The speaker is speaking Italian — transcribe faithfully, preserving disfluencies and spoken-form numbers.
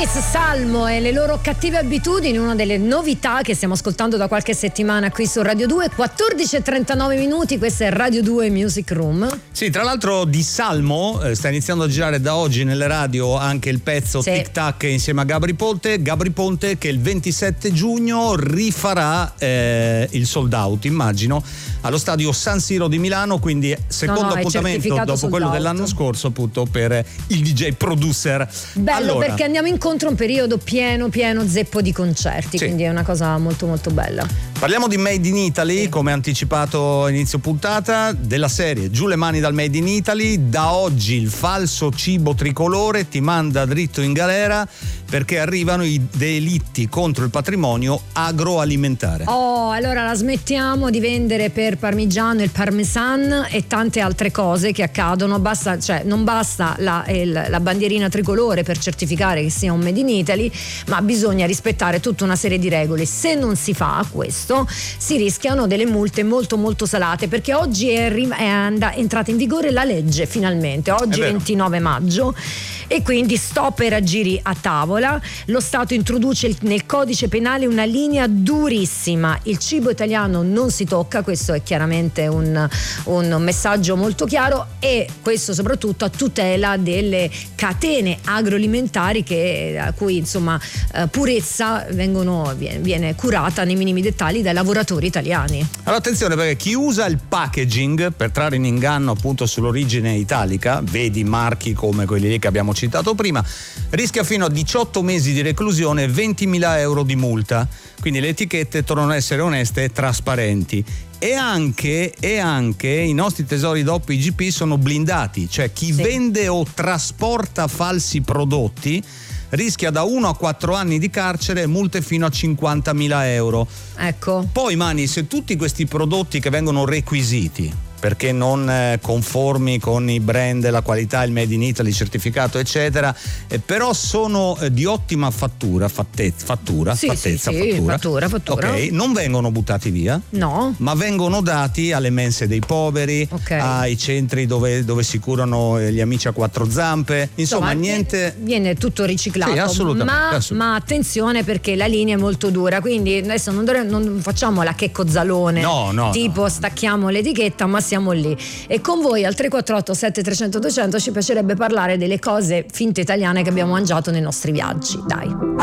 Miss Salmo e le loro cattive abitudini, una delle novità che stiamo ascoltando da qualche settimana qui su Radio due. Quattordici e trentanove minuti, questa è Radio due Music Room. Sì, tra l'altro di Salmo eh, sta iniziando a girare da oggi nelle radio anche il pezzo sì. Tic Tac insieme a Gabri Ponte. Gabri Ponte che il ventisette giugno rifarà eh, il sold out, immagino, allo stadio San Siro di Milano, quindi secondo no, no, appuntamento dopo quello out. dell'anno scorso appunto per il D J producer. Bello, allora, perché andiamo incontro a un periodo pieno pieno zeppo di concerti, sì. quindi è una cosa molto molto bella. Parliamo di Made in Italy, sì. come anticipato inizio puntata, della serie Giù le mani dal Made in Italy. Da oggi il falso cibo tricolore ti manda dritto in galera perché arrivano i delitti contro il patrimonio agroalimentare. Oh, allora la smettiamo di vendere per parmigiano il parmesan e tante altre cose che accadono. Basta, cioè, non basta la, il, la bandierina tricolore per certificare che sia un Made in Italy, ma bisogna rispettare tutta una serie di regole. Se non si fa questo, si rischiano delle multe molto molto salate, perché oggi è, è, and- è entrata in vigore la legge finalmente, oggi ventinove maggio, e quindi stop ai raggiri a tavola. Lo Stato introduce il, nel codice penale una linea durissima: il cibo italiano non si tocca, questo è chiaramente un, un messaggio molto chiaro, e questo soprattutto a tutela delle catene agroalimentari che, a cui insomma eh, purezza vengono, viene, viene curata nei minimi dettagli dai lavoratori italiani. Allora attenzione, perché chi usa il packaging per trarre in inganno appunto sull'origine italica, vedi marchi come quelli lì che abbiamo citato prima, rischia fino a diciotto mesi di reclusione e ventimila euro di multa. Quindi le etichette tornano a essere oneste e trasparenti. E anche, e anche i nostri tesori dopo I G P sono blindati, cioè chi sì. vende o trasporta falsi prodotti rischia da uno a quattro anni di carcere e multe fino a cinquantamila euro. Ecco. Poi Mani, se tutti questi prodotti che vengono requisiti perché non eh, conformi con i brand, la qualità, il Made in Italy certificato eccetera, eh, però sono eh, di ottima fattura, fattezza, fattura, sì, fattezza, sì, sì, fattura. fattura, fattura. Ok, non vengono buttati via, no, ma vengono dati alle mense dei poveri, okay. ai centri dove, dove si curano gli amici a quattro zampe, insomma, insomma niente. Viene tutto riciclato, sì, assolutamente, ma, assolutamente. ma attenzione, perché la linea è molto dura, quindi adesso non, dovre- non facciamo la Checco Zalone, no, no, tipo no. stacchiamo l'etichetta, ma siamo lì. E con voi al tre quattro otto sette trecento duecento ci piacerebbe parlare delle cose finte italiane che abbiamo mangiato nei nostri viaggi, dai.